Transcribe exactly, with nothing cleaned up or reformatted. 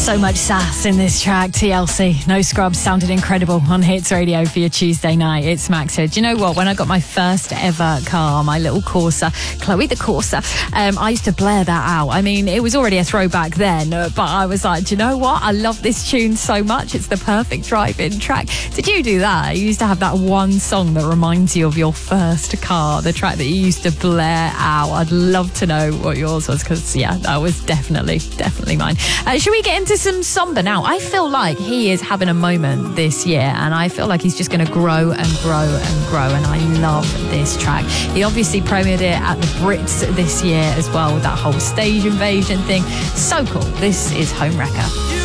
So much sass in this track. T L C, No Scrubs, sounded incredible on Hits Radio for your Tuesday night. It's Max here. Do you know what? When I got my first ever car, my little Corsa, Chloe the Corsa, um, I used to blare that out. I mean, it was already a throwback then, uh, but I was like, do you know what? I love this tune so much. It's the perfect drive-in track. Did you do that? You used to have that one song that reminds you of your first car, the track that you used to blare out. I'd love to know what yours was, because, yeah, that was definitely, definitely mine. Uh, should we get into some Samba now? I feel like he is having a moment this year, and I feel like he's just going to grow and grow and grow, and I love this track. He obviously premiered it at the Brits this year as well, with that whole stage invasion thing. So cool. This is Home Wrecker.